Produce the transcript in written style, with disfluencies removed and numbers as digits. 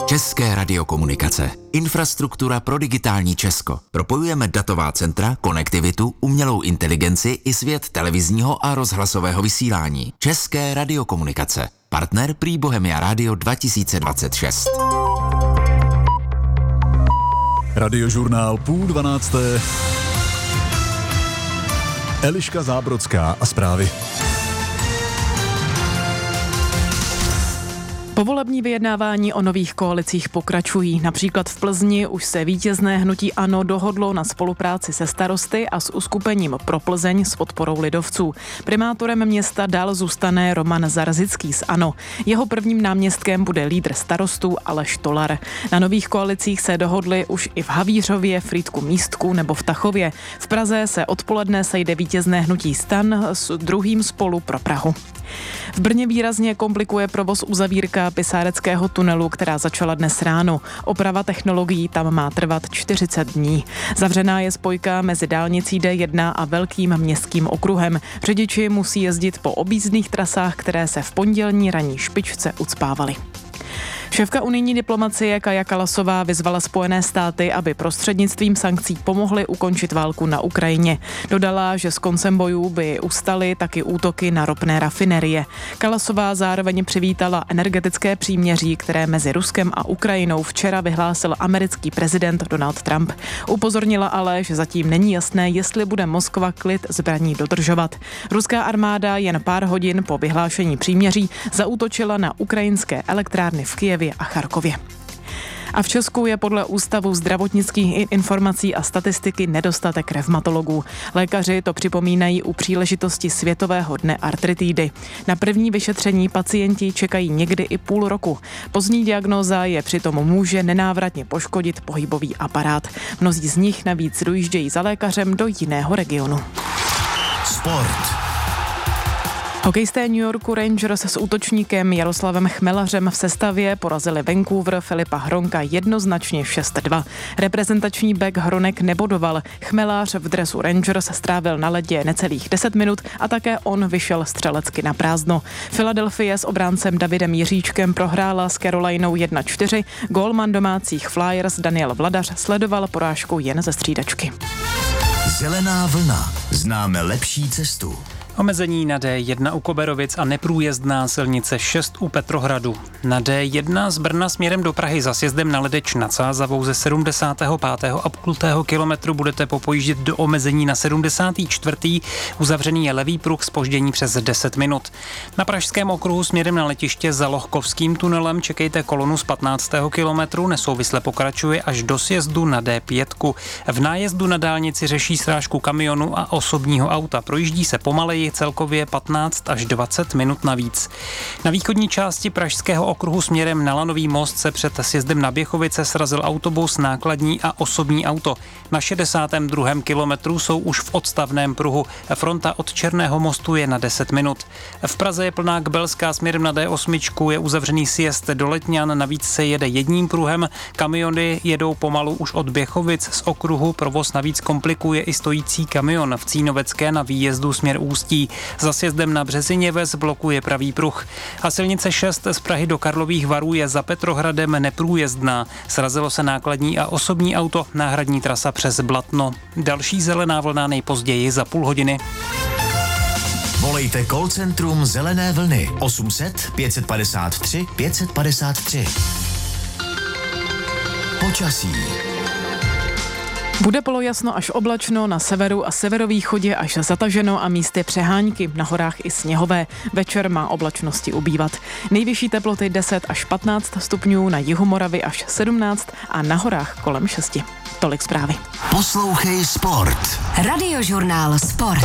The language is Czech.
České radiokomunikace. Infrastruktura pro digitální Česko. Propojujeme datová centra, konektivitu, umělou inteligenci i svět televizního a rozhlasového vysílání. České radiokomunikace. Partner prý Bohemia Radio 2026. Radiožurnál 11:30. Eliška Zábrodská a zprávy. Povolební vyjednávání o nových koalicích pokračují. Například v Plzni už se vítězné hnutí ANO dohodlo na spolupráci se starosty a s uskupením Pro Plzeň s podporou lidovců. Primátorem města dál zůstane Roman Zarzický z ANO. Jeho prvním náměstkem bude lídr starostů Aleš Tolar. Na nových koalicích se dohodli už i v Havířově, Frýdku Místku nebo v Tachově. V Praze se odpoledne sejde vítězné hnutí STAN s druhým Spolu pro Prahu. V Brně výrazně komplikuje provoz uzavírka Pisáreckého tunelu, která začala dnes ráno. Oprava technologií tam má trvat 40 dní. Zavřená je spojka mezi dálnicí D1 a velkým městským okruhem. Řidiči musí jezdit po objízdných trasách, které se v pondělní ranní špičce ucpávaly. Šéfka unijní diplomacie Kaja Kallasová vyzvala Spojené státy, aby prostřednictvím sankcí pomohly ukončit válku na Ukrajině. Dodala, že s koncem bojů by ustaly taky útoky na ropné rafinerie. Kallasová zároveň přivítala energetické příměří, které mezi Ruskem a Ukrajinou včera vyhlásil americký prezident Donald Trump. Upozornila ale, že zatím není jasné, jestli bude Moskva klid zbraní dodržovat. Ruská armáda jen pár hodin po vyhlášení příměří zaútočila na ukrajinské elektrárny v Kyjevě a Charkově. A v Česku je podle Ústavu zdravotnických informací a statistiky nedostatek revmatologů. Lékaři to připomínají u příležitosti Světového dne artritidy. Na první vyšetření pacienti čekají někdy i půl roku. Pozdní diagnóza je přitom může nenávratně poškodit pohybový aparát. Mnozí z nich navíc dojíždějí za lékařem do jiného regionu. Sport. Hokejisté New Yorku Rangers s útočníkem Jaroslavem Chmelařem v sestavě porazili Vancouver Filipa Hronka jednoznačně 6-2. Reprezentační back Hronek nebodoval. Chmelář v dresu Rangers strávil na ledě necelých 10 minut a také on vyšel střelecky na prázdno. Philadelphia s obráncem Davidem Jiříčkem prohrála s Carolinou 1-4. Gólman domácích Flyers Daniel Vladař sledoval porážku jen ze střídačky. Zelená vlna. Známe lepší cestu. Omezení na D1 u Koberovic a neprůjezdná silnice 6 u Petrohradu. Na D1 z Brna směrem do Prahy za sjezdem na Ledeč nad Sázavou ze 75,5 kilometru budete popojíždět do omezení na 74. Uzavřený je levý pruh, zpoždění přes 10 minut. Na pražském okruhu směrem na letiště za Lohkovským tunelem čekejte kolonu z 15. kilometru, nesouvisle pokračuje až do sjezdu na D5. V nájezdu na dálnici řeší srážku kamionu a osobního auta. Projíždí se pomaleji, celkově 15 až 20 minut navíc. Na východní části pražského okruhu směrem na Lanový most se před sjezdem na Běchovice srazil autobus, nákladní a osobní auto. Na 62. kilometru jsou už v odstavném pruhu. Fronta od Černého mostu je na 10 minut. V Praze je plná Kbelská směrem na D8, je uzavřený sjezd do Letňan, navíc se jede jedním pruhem. Kamiony jedou pomalu už od Běchovic z okruhu, provoz navíc komplikuje i stojící kamion v Cínovecké na výjezdu směr Ústí. Za sjezdem na Březiněves blokuje pravý pruh. A silnice 6 z Prahy do Karlových Varů je za Petrohradem neprůjezdná. Srazilo se nákladní a osobní auto, náhradní trasa přes Blatno. Další zelená vlna nejpozději za půl hodiny. Volejte call centrum Zelené vlny 800 553 553. Počasí. Bude polojasno až oblačno, na severu a severovýchodě až zataženo a místy přehánky, na horách i sněhové. Večer má oblačnosti ubývat. Nejvyšší teploty 10 až 15 stupňů, na jihu Moravy až 17 a na horách kolem 6. Tolik zprávy. Poslouchej Sport. Radiožurnál Sport.